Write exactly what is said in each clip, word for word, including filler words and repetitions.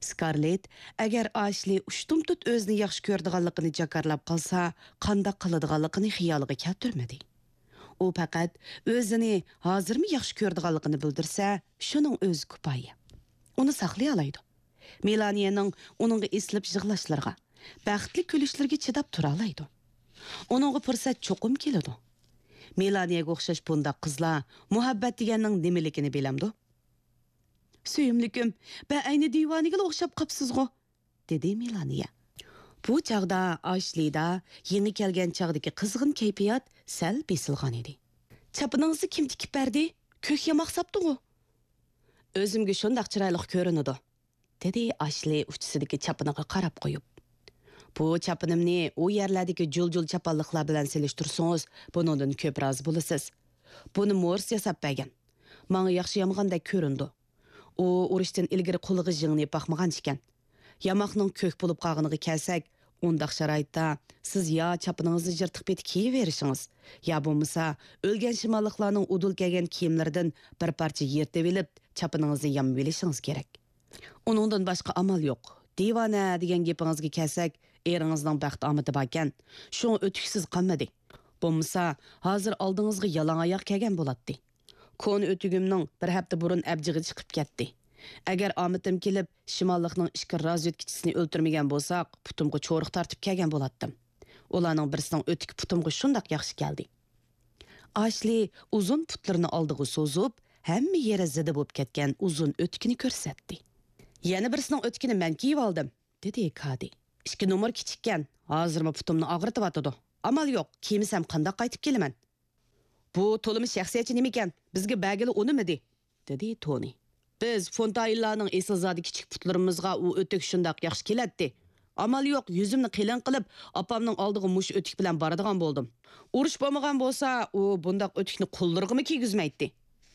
Scarlett, agar Ashli ushtum-tut o'zini yaxshi ko'rdiganligini jakarlab qolsa, qanday qiladiganligini xiyoliga keltirmadi. U faqat o'zini hozirmi yaxshi ko'rdiganligini bildirsa, shuning o'zi kifoya. Uni saqlay oladi. Melaniyaning uningga eslib yig'lashlarga, baxtli kulishlarga chidab tura oladi. Uningga fursat cho'qim keladi. Melaniyaga o'xshash bundaq qizlar muhabbat deganning nimaligini bilamdi. Suyimlikim, ben ayni divaniga o'xshab qapsizg'o, dedi Melaniya. Bu chaqda Ashlida yeni kelgan chaqdagi qizg'in kayfiyat sal besilgan edi. Chapiningizni kim tikib berdi? Ko'k yamoq sapdi-ku. O'zimga shundaq chiroyli ko'rinadi, dedi Ashli uchsidagi chapiniga qarab qo'yib. Bu chapinimni u yerlardagi jul-jul chapalliqlar bilan selishtirsangiz, buningdan ko'p rozi bo'lasiz. Buni Mors yasab bergan. Menga yaxshi yamg'andek ko'rindi. U urushdan ilgari qo'liga jingni baxmagan ekan. Yamoqning ko'k bo'lib qolganiga kelsak, undaq sharoitda siz yo chapiningizni yirtiq betib kiyiverishingiz, yo bo'lmasa o'lgan shimolliqlarning udul kelgan kiyimlaridan bir parcha yirtib olib, chapiningizni yamib olishingiz kerak. Uningdan boshqa amal yo'q. Divana degan gapingizga kelsak, eringizning baxt omadi bor ekan. Shu o'tiksiz qolmadi. Bo'lmasa hozir oldingizga yalang oyoq kelgan bo'ladi. Kon o'tugimning bir hafta burun abjig'i chiqib ketdi. Agar omadim kelib, shimollikning ishki razvedkichisini o'ltirmagan bo'lsak, putumga cho'riq tartib kelgan bo'latdim. Ularning birisining o'tik putumga shundoq yaxshi keldi. Ashli uzun putlarini oldiga so'zib, hamma yeri zida bo'lib ketgan uzun o'tkini ko'rsatdi. Yana birisining o'tkini men kiyib oldim, dedi Kadi. Ikki nomer kichikkan, hozirma putumni og'ritib atadi. Amal yo'q, kiymsam qanday qaytib kelaman? Bu to'limi shaxsiyatchi nima ekan? Bizga bagili unimidi, dedi Tony. Biz Fontaylarning esilzodi kichik putlarimizga u o'tik shundoq yaxshi keladi. Amal yo'q, yuzimni qilin qilib, opamning oldiga mush o'tik bilan boradigan bo'ldim. Urush bo'lmagan bo'lsa, u bundoq o'tikni qo'llarig'imi kiygizmaydi.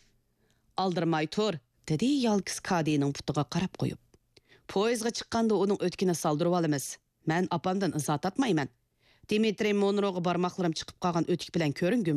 Aldirmay tur, dedi Yalkis Kadining putiga qarab qo'yib. Poyezga chiqqanda uning o'tkini soldirib olamiz. Men opamdan izot atmayman. Dimitri Monro'ga barmoqlarim chiqib qolgan o'tik bilan ko'ringim